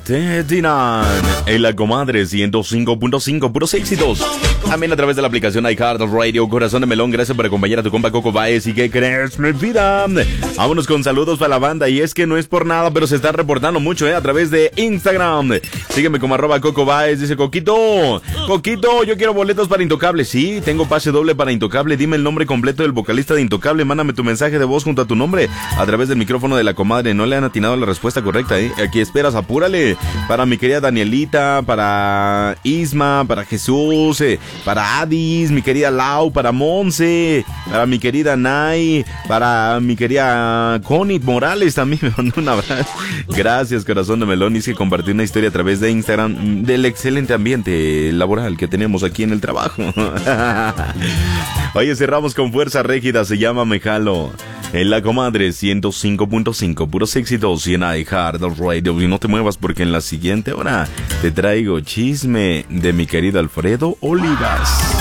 Te dirán en la comadre 105.5, puros éxitos. También a través de la aplicación iHeartRadio, Corazón de Melón. Gracias por acompañar a tu compa Coco Baez. ¿Y qué crees, mi vida? Vámonos con saludos para la banda. Y es que no es por nada, pero se están reportando mucho, a través de Instagram. Sígueme como @Coco Baez. Dice Coquito, yo quiero boletos para Intocable. Sí, tengo pase doble para Intocable. Dime el nombre completo del vocalista de Intocable. Mándame tu mensaje de voz junto a tu nombre a través del micrófono de la comadre. No le han atinado la respuesta correcta, Aquí esperas, apúrale. Para mi querida Danielita, para Isma, para Jesús, para Adis, mi querida Lau, para Monse, para mi querida Nay, para mi querida Connie Morales también me mandó un abrazo. Gracias, corazón de melón. Y que compartí una historia a través de Instagram del excelente ambiente laboral que tenemos aquí en el trabajo. Oye, cerramos con fuerza rígida, se llama Me Jalo. En la comadre 105.5, puros éxitos y en iHeartRadio. Y no te muevas porque en la siguiente hora te traigo chisme de mi querido Alfredo Olivas.